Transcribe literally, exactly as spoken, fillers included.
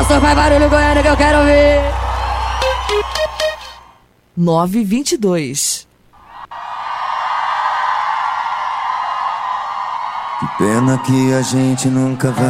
gostou, faz barulho, Goiânia, que eu quero ver. nove e vinte e dois. Que pena que a gente nunca vai